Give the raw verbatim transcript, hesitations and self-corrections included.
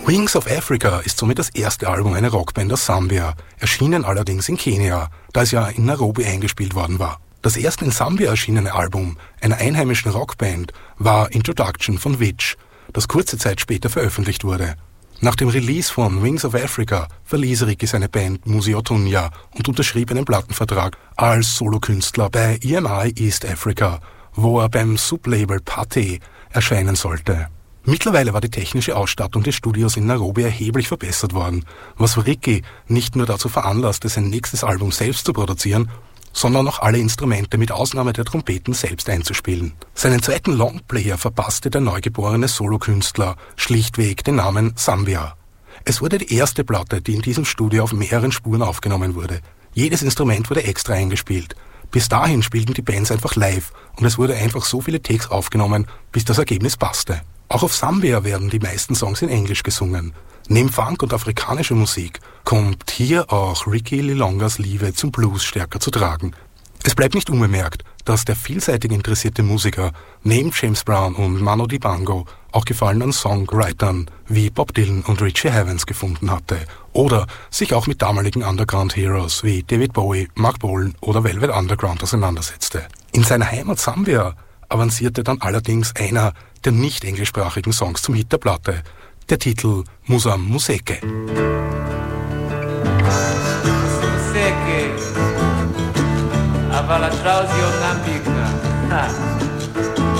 Wings of Africa ist somit das erste Album einer Rockband aus Sambia, erschienen allerdings in Kenia, da es ja in Nairobi eingespielt worden war. Das erste in Sambia erschienene Album einer einheimischen Rockband war Introduction von Witch, das kurze Zeit später veröffentlicht wurde. Nach dem Release von Wings of Africa verließ Ricky seine Band Musi Otunya und unterschrieb einen Plattenvertrag als Solokünstler bei E M I East Africa, wo er beim Sublabel Pate erscheinen sollte. Mittlerweile war die technische Ausstattung des Studios in Nairobi erheblich verbessert worden, was Ricky nicht nur dazu veranlasste, sein nächstes Album selbst zu produzieren, sondern auch alle Instrumente mit Ausnahme der Trompeten selbst einzuspielen. Seinen zweiten Longplayer verpasste der neugeborene Solokünstler schlichtweg den Namen Sambia. Es wurde die erste Platte, die in diesem Studio auf mehreren Spuren aufgenommen wurde. Jedes Instrument wurde extra eingespielt. Bis dahin spielten die Bands einfach live und es wurde einfach so viele Takes aufgenommen, bis das Ergebnis passte. Auch auf Sambia werden die meisten Songs in Englisch gesungen. Neben Funk und afrikanischer Musik kommt hier auch Ricky Lilongas Liebe zum Blues stärker zu tragen. Es bleibt nicht unbemerkt, dass der vielseitig interessierte Musiker neben James Brown und Manu Dibango auch Gefallen an Songwritern wie Bob Dylan und Richie Havens gefunden hatte oder sich auch mit damaligen Underground-Heroes wie David Bowie, Mark Bolan oder Velvet Underground auseinandersetzte. In seiner Heimat Sambia avancierte dann allerdings einer der nicht englischsprachigen Songs zum Hit der Platte, der Titel Musa Museke. Museke, aber la trausi o nambika.